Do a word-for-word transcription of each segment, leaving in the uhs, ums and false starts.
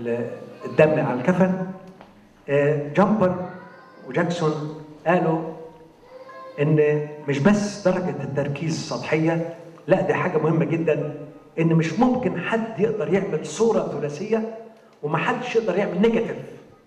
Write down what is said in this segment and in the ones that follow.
الدم على الكفن. جامبر وجاكسون قالوا ان مش بس درجه التركيز سطحيه، لا دي حاجه مهمه جدا، ان مش ممكن حد يقدر يعمل صوره ثلاثيه ومحدش يقدر يعمل نيجاتيف.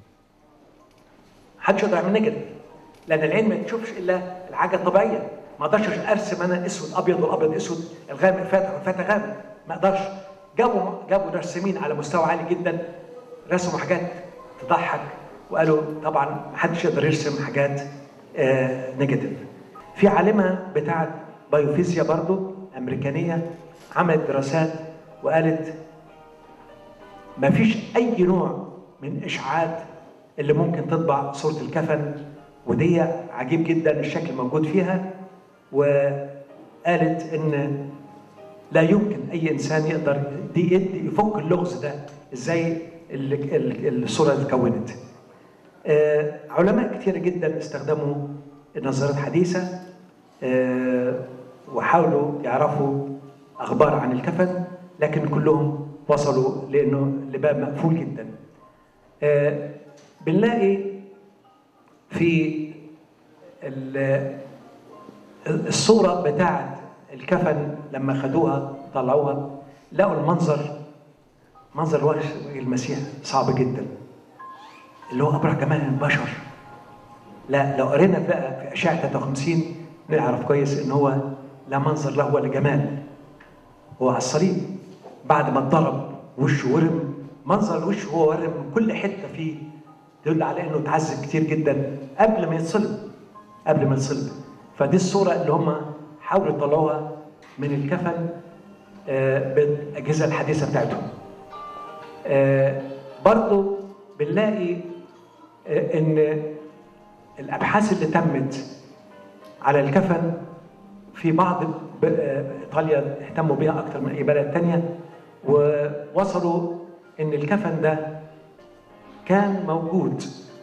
محدش يقدر يعمل نيجاتيف، لان العين ما تشوفش الا الحاجه الطبيعيه. ما اقدرش ارسم انا اسود ابيض والابيض اسود، الغامق فاتح والفاتح غامق، ما اقدرش. جابوا جابوا رسامين على مستوى عالي جدا رسموا حاجات تضحك، وقالوا طبعا ما حدش يقدر يرسم حاجات آه نيجاتيف. في عالمه بتاعه بايوفيزيا برضو امريكانيه عملت دراسات وقالت ما فيش اي نوع من اشعاعات اللي ممكن تطبع صوره الكفن، ودي عجيب جدا الشكل موجود فيها. وقالت ان لا يمكن اي انسان يقدر دي يدي يفك اللغز ده ازاي الصوره اتكونت. آه علماء كثير جدا استخدموا النظريات الحديثه آه وحاولوا يعرفوا اخبار عن الكفن، لكن كلهم وصلوا لانه لباب مقفول جدا. آه بنلاقي في الصوره بتاعه الكفن لما خدوها طلعوها لقوا المنظر منظر وجه المسيح صعب جدا، اللي هو ابرع جمال البشر. لا لو قرينا بقى في اشعه ثلاثة وخمسين نعرف كويس ان هو لا منظر له ولا جمال. هو على الصليب بعد ما اتضرب وشه ورم، منظر وشه هو ورم من كل حته فيه يدل على انه اتعذب كتير جدا قبل ما يتصلب قبل ما يتصلب. فدي الصوره اللي هم حاولوا يطلعوها من الكفن بالاجهزه الحديثه بتاعتهم. برضو بنلاقي ان الابحاث اللي تمت على الكفن في بعض ايطاليا اهتموا بها اكتر من اي بلد تانية، ووصلوا ان الكفن ده كان موجود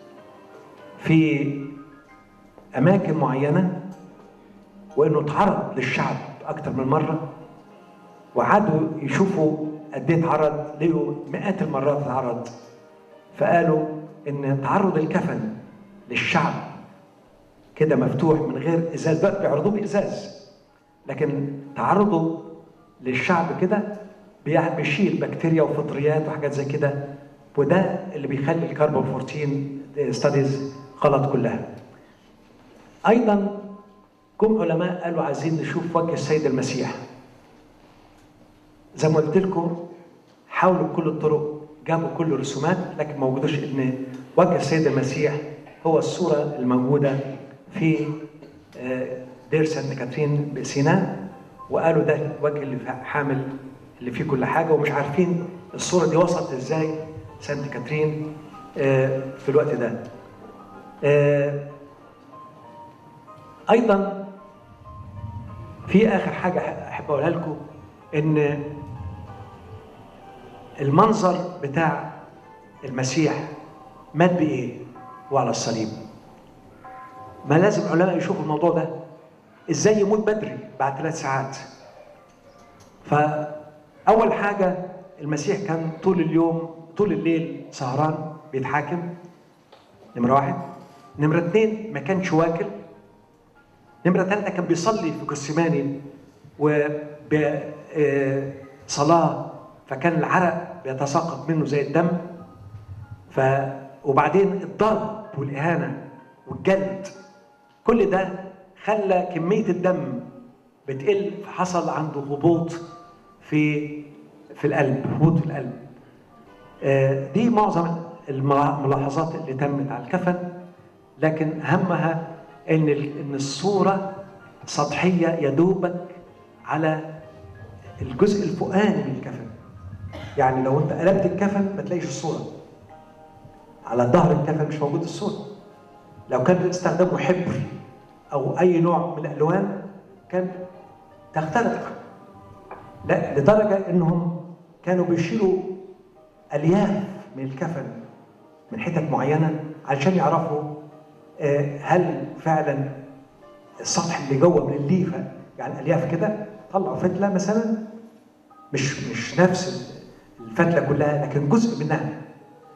في اماكن معينه، وانه اتعرض للشعب اكتر من مره، وعادوا يشوفوا قد ايه اتعرض، لقوا مئات المرات اتعرض. فقالوا ان تعرض الكفن للشعب كده مفتوح من غير ازاز، بقى بيعرضوه بازاز، لكن تعرضه للشعب كده بيشيل بكتيريا وفطريات وحاجات زي كده، وده اللي بيخلي الكربون أربعتاشر ستاديز غلط كلها. ايضا جم علماء قالوا عايزين نشوف وجه السيد المسيح. زي ما قلت لكم حاولوا بكل الطرق، جابوا كل الرسومات، لكن ما وجدوش ان وجه السيد المسيح هو الصوره الموجوده في دير سانت كاترين بسيناء، وقالوا ده الوجه اللي حامل اللي فيه كل حاجه، ومش عارفين الصوره دي وصلت ازاي سانت كاترين في الوقت ده. ايضا في اخر حاجه احب اقولها لكم، ان المنظر بتاع المسيح مات بايه وعلى الصليب. ما لازم علماء يشوفوا الموضوع ده ازاي يموت بدري بعد ثلاث ساعات. فاول حاجه المسيح كان طول اليوم طول الليل سهران بيتحاكم، نمره واحد. نمره اثنين ما كانش واكل. نمره ثلاثه كان بيصلي في جثماني وبصلاه، فكان العرق بيتساقط منه زي الدم. ف وبعدين الضرب والاهانه والجلد، كل ده خلى كميه الدم بتقل، فحصل عنده هبوط في في القلب، هبوط في القلب. دي معظم الملاحظات اللي تمت على الكفن، لكن اهمها ان ان الصوره سطحيه يدوبك على الجزء الفوقاني من الكفن. يعني لو انت قلبت الكفن ما تلاقيش الصوره، على ظهر الكفن مش موجود الصوره. لو كان استخدموا حبر او اي نوع من الالوان كان تختلف. لا لدرجه انهم كانوا بيشيلوا الياف من الكفن من حتت معينه علشان يعرفوا هل فعلا السطح اللي جوه من الليفه، يعني الالياف كده طلعوا فتله مثلا مش مش نفس الفتله كلها، لكن جزء منها